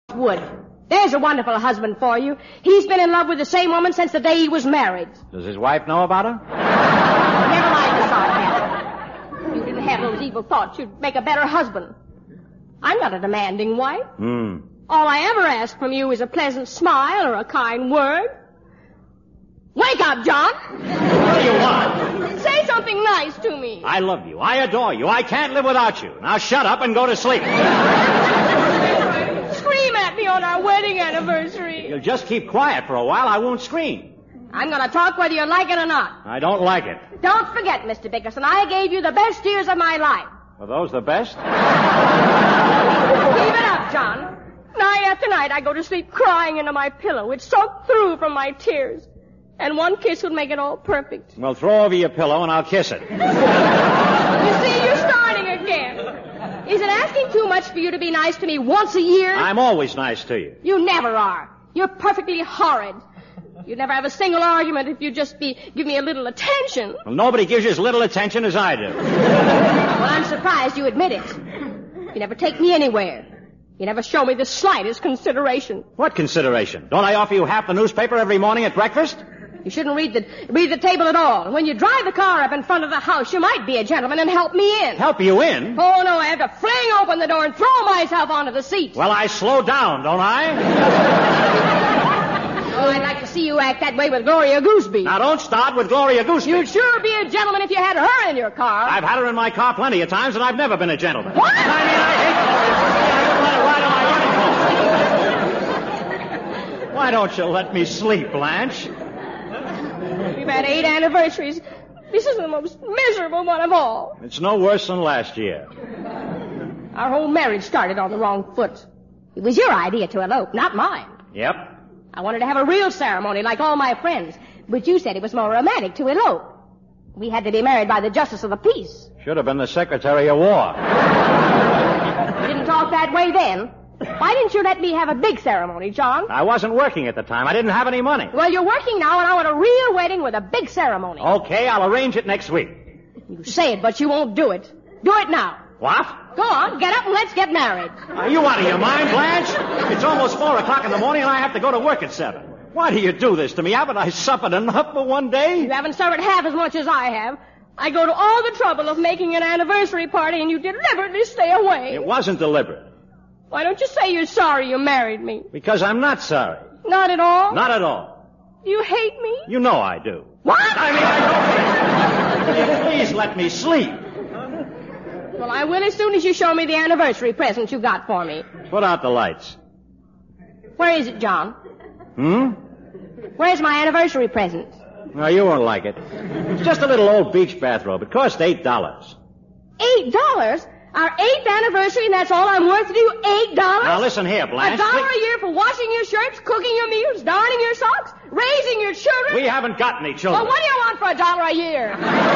would. There's a wonderful husband for you. He's been in love with the same woman since the day he was married. Does his wife know about her? Never mind the sarcasm. If you didn't have those evil thoughts, you'd make a better husband. I'm not a demanding wife. All I ever ask from you is a pleasant smile or a kind word. Wake up, John. What do you want? Say something nice to me. I love you. I adore you. I can't live without you. Now shut up and go to sleep. Scream at me on our wedding anniversary. You'll just keep quiet for a while. I won't scream. I'm going to talk whether you like it or not. I don't like it. Don't forget, Mr. Bickerson, I gave you the best years of my life. Were those the best? Keep it up, John. Night after night, I go to sleep crying into my pillow. It's soaked through from my tears. And one kiss would make it all perfect. Well, throw over your pillow and I'll kiss it. You see, you're starting again. Is it asking too much for you to be nice to me once a year? I'm always nice to you. You never are. You're perfectly horrid. You'd never have a single argument if you'd just give me a little attention. Well, nobody gives you as little attention as I do. Well, I'm surprised you admit it. You never take me anywhere. You never show me the slightest consideration. What consideration? Don't I offer you half the newspaper every morning at breakfast? You shouldn't read the table at all. And when you drive the car up in front of the house, you might be a gentleman and help me in. Help you in? Oh, no, I have to fling open the door and throw myself onto the seat. Well, I slow down, don't I? Oh, I'd like to see you act that way with Gloria Gooseby. Now, don't start with Gloria Gooseby. You'd sure be a gentleman if you had her in your car. I've had her in my car plenty of times, and I've never been a gentleman. What? I hate Gloria. Why don't you let me sleep, Blanche? We've had 8 anniversaries. This is the most miserable one of all. It's no worse than last year. Our whole marriage started on the wrong foot. It was your idea to elope, not mine. Yep. I wanted to have a real ceremony like all my friends, but you said it was more romantic to elope. We had to be married by the Justice of the Peace. Should have been the Secretary of War. You didn't talk that way then. Why didn't you let me have a big ceremony, John? I wasn't working at the time. I didn't have any money. Well, you're working now, and I want a real wedding with a big ceremony. Okay, I'll arrange it next week. You say it, but you won't do it. Do it now. What? Go on, get up and let's get married. Are you out of your mind, Blanche? It's almost 4 o'clock in the morning, and I have to go to work at 7. Why do you do this to me? Haven't I suffered enough for one day? You haven't suffered half as much as I have. I go to all the trouble of making an anniversary party, and you deliberately stay away. It wasn't deliberate. Why don't you say you're sorry you married me? Because I'm not sorry. Not at all? Not at all. Do you hate me? You know I do. What? I don't. Will you please let me sleep? Well, I will as soon as you show me the anniversary present you got for me. Put out the lights. Where is it, John? Where's my anniversary present? No, you won't like it. It's just a little old beach bathrobe. It cost $8. $8? Our 8th anniversary, and that's all I'm worth to you? $8? Now listen here, Blanche. $1 a year for washing your shirts, cooking your meals, darning your socks, raising your children? We haven't got any children. Well, what do you want for $1 a year?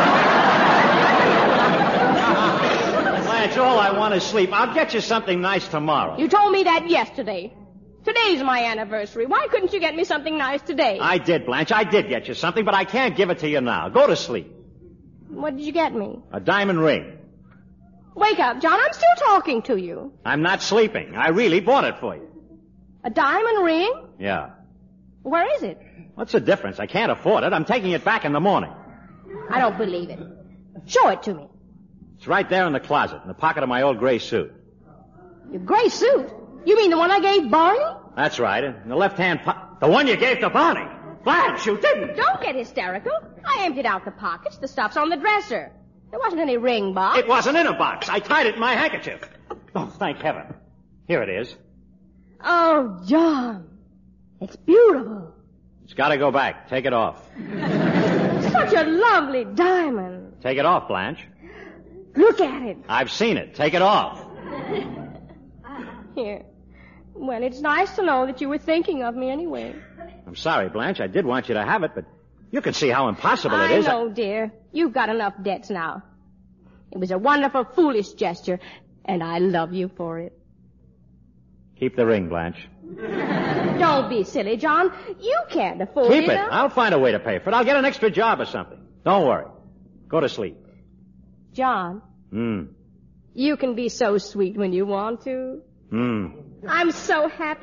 Blanche, all I want is sleep. I'll get you something nice tomorrow. You told me that yesterday. Today's my anniversary. Why couldn't you get me something nice today? I did, Blanche. I did get you something, but I can't give it to you now. Go to sleep. What did you get me? A diamond ring. Wake up, John. I'm still talking to you. I'm not sleeping. I really bought it for you. A diamond ring? Yeah. Where is it? What's the difference? I can't afford it. I'm taking it back in the morning. I don't believe it. Show it to me. It's right there in the closet, in the pocket of my old gray suit. Your gray suit? You mean the one I gave Barney? That's right. In the left-hand the one you gave to Barney. Blanche, you didn't. Don't get hysterical. I emptied out the pockets. The stuff's on the dresser. There wasn't any ring box. It wasn't in a box. I tied it in my handkerchief. Oh, thank heaven. Here it is. Oh, John. It's beautiful. It's got to go back. Take it off. Such a lovely diamond. Take it off, Blanche. Look at it. I've seen it. Take it off. Here. Well, it's nice to know that you were thinking of me anyway. I'm sorry, Blanche. I did want you to have it, but you can see how impossible it is. I know, dear. You've got enough debts now. It was a wonderful, foolish gesture, and I love you for it. Keep the ring, Blanche. Don't be silly, John. You can't afford it. Keep it. I'll find a way to pay for it. I'll get an extra job or something. Don't worry. Go to sleep. John. You can be so sweet when you want to. I'm so happy